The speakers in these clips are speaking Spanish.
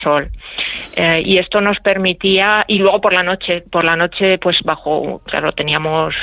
sol. Y esto nos permitía, y luego por la noche pues bajo, claro, teníamos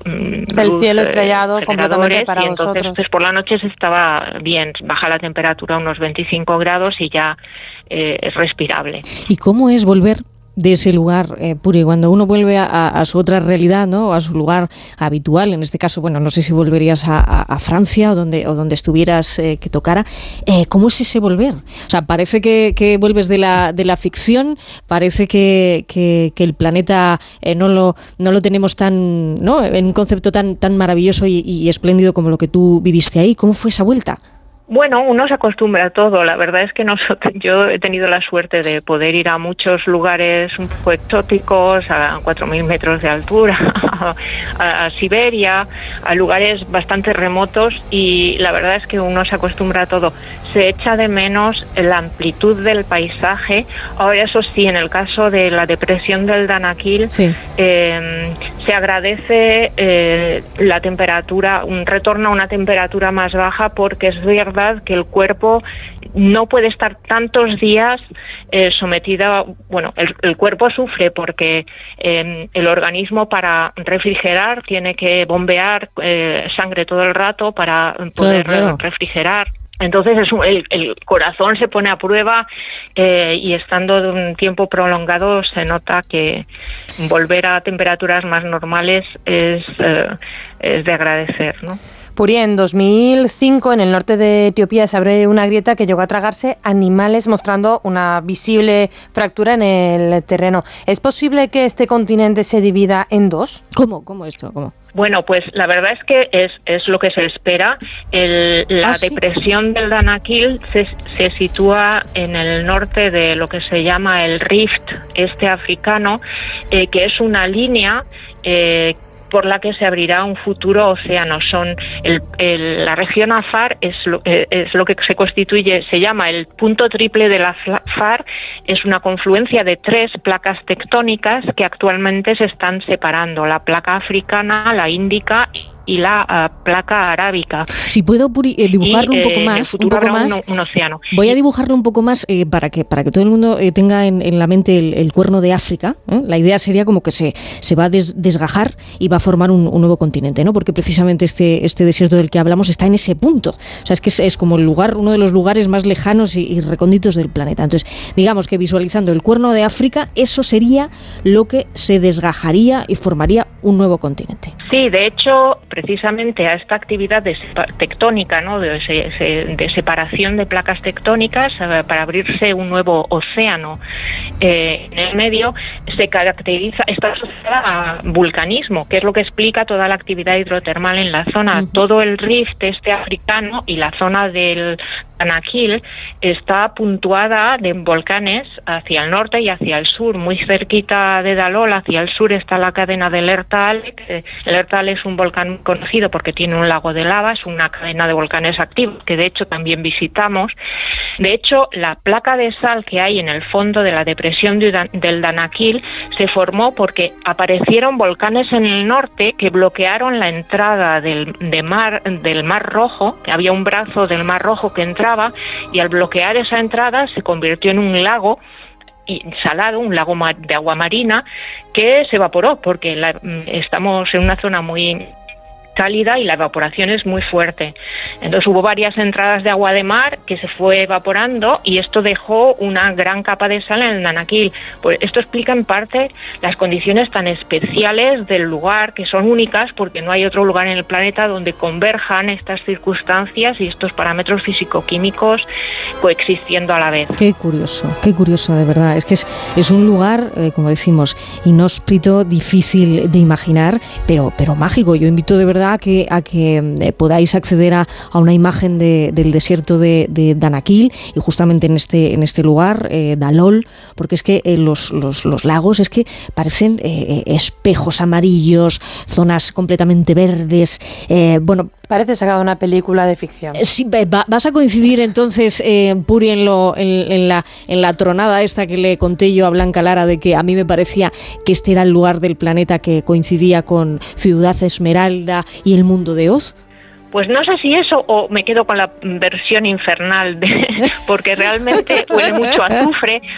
el cielo estrellado completamente para y entonces vosotros. Pues por la noche se estaba bien, baja la temperatura a unos 25 grados y ya es respirable. ¿Y cómo es volver de ese lugar, Puri, cuando uno vuelve a su otra realidad, ¿no? A su lugar habitual? En este caso, bueno, no sé si volverías a Francia o donde estuvieras que tocara. ¿Cómo es ese volver? O sea, parece que vuelves de la ficción, parece que el planeta no lo tenemos tan, ¿no?, en un concepto tan maravilloso y espléndido como lo que tú viviste ahí. ¿Cómo fue esa vuelta? Bueno, uno se acostumbra a todo. La verdad es que yo he tenido la suerte de poder ir a muchos lugares un poco exóticos, a 4.000 metros de altura, a Siberia, a lugares bastante remotos, y la verdad es que uno se acostumbra a todo. Se echa de menos la amplitud del paisaje. Ahora, eso sí, en el caso de la depresión del Danakil, sí, se agradece la temperatura, un retorno a una temperatura más baja, porque es verdad que el cuerpo no puede estar tantos días sometida, bueno, el cuerpo sufre porque el organismo, para refrigerar, tiene que bombear sangre todo el rato para poder refrigerar. Entonces el corazón se pone a prueba y estando de un tiempo prolongado se nota que volver a temperaturas más normales es de agradecer, ¿no? Puri, en 2005 en el norte de Etiopía se abre una grieta que llegó a tragarse animales, mostrando una visible fractura en el terreno. ¿Es posible que este continente se divida en dos? ¿Cómo esto? ¿Cómo? Bueno, pues la verdad es que es lo que se espera. La depresión del Danakil se sitúa en el norte de lo que se llama el Rift africano, que es una línea por la que se abrirá un futuro océano. La región Afar es lo que se constituye, se llama el punto triple de la Afar. Es una confluencia de 3 placas tectónicas que actualmente se están separando: la placa africana, la índica y la placa arábica. Si puedo, Puri, dibujarlo un poco más. Un océano. Voy a dibujarlo un poco más para que todo el mundo tenga en la mente el cuerno de África. La idea sería como que se va a desgajar y va a formar un nuevo continente, ¿no? Porque precisamente este desierto del que hablamos está en ese punto. O sea, es que es como uno de los lugares más lejanos y recónditos del planeta. Entonces, digamos que visualizando el cuerno de África, eso sería lo que se desgajaría y formaría un nuevo continente. Sí, de hecho, precisamente a esta actividad tectónica, ¿no?, de separación de placas tectónicas para abrirse un nuevo océano en el medio, se caracteriza, está asociada a vulcanismo, que es lo que explica toda la actividad hidrotermal en la zona. Todo el rift africano y la zona del Danakil está puntuada de volcanes hacia el norte y hacia el sur. Muy cerquita de Dalol, hacia el sur, está la cadena del Ertal. El Ertal es un volcán conocido porque tiene un lago de lava, es una cadena de volcanes activos que de hecho también visitamos. De hecho, la placa de sal que hay en el fondo de la depresión del Danakil se formó porque aparecieron volcanes en el norte que bloquearon la entrada del Mar Rojo. Había un brazo del Mar Rojo que entraba, y al bloquear esa entrada se convirtió en un lago salado, un lago de agua marina, que se evaporó porque estamos en una zona muy cálida y la evaporación es muy fuerte. Entonces hubo varias entradas de agua de mar que se fue evaporando y esto dejó una gran capa de sal en el Danakil. Pues esto explica en parte las condiciones tan especiales del lugar, que son únicas porque no hay otro lugar en el planeta donde converjan estas circunstancias y estos parámetros físico-químicos coexistiendo a la vez. Qué curioso de verdad. Es que es un lugar, como decimos, inhóspito, difícil de imaginar, pero mágico. Yo invito de verdad a que podáis acceder a una imagen del desierto de Danakil, y justamente en este lugar, Dalol, porque es que los lagos es que parecen espejos amarillos, zonas completamente verdes, Parece sacado de una película de ficción. Sí, vas a coincidir entonces, Puri, en la tronada esta que le conté yo a Blanca Lara, de que a mí me parecía que este era el lugar del planeta que coincidía con Ciudad Esmeralda y el mundo de Oz. Pues no sé si eso o me quedo con la versión infernal, porque realmente huele mucho a azufre.